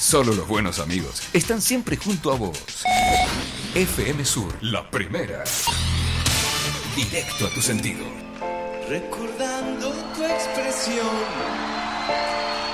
Solo los buenos amigos están siempre junto a vos. FM Sur, la primera. Directo a tu sentido. Recordando tu expresión,